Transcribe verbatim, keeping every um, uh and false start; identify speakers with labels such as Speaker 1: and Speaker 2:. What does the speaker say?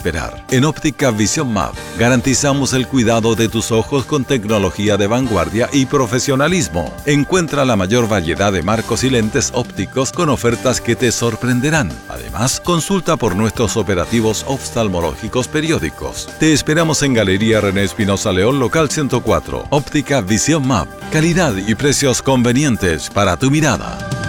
Speaker 1: esperar. En Óptica Visión Map garantizamos el cuidado de tus ojos con tecnología de vanguardia y profesionalismo. Encuentra la mayor variedad de marcos y lentes ópticos con ofertas que te sorprenderán. Además, consulta por nuestros operativos oftalmológicos periódicos. Te esperamos en Galería René Espinosa León, local ciento cuatro. Óptica Visión Map. Calidad y precios convenientes para tu mirada.